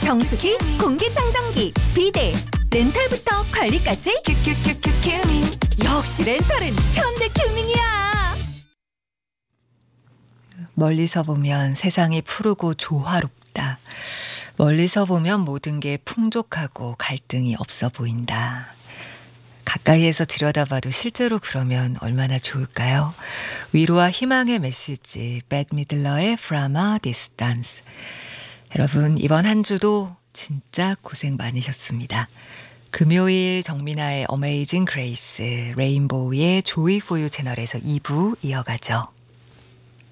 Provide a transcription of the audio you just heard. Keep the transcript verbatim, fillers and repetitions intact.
정수기, 공기청정기, 비데, 렌탈부터 관리까지 큐큐큐큐 큐밍. 역시 렌탈은 현대큐밍이야. 멀리서 보면 세상이 푸르고 조화롭다. 멀리서 보면 모든 게 풍족하고 갈등이 없어 보인다. 가까이에서 들여다봐도 실제로 그러면 얼마나 좋을까요? 위로와 희망의 메시지, 배트 미들러의 From a Distance. 여러분, 이번 한 주도 진짜 고생 많으셨습니다. 금요일 정민아의 어메이징 그레이스, 레인보우의 조이 포유 채널에서 이 부 이어가죠.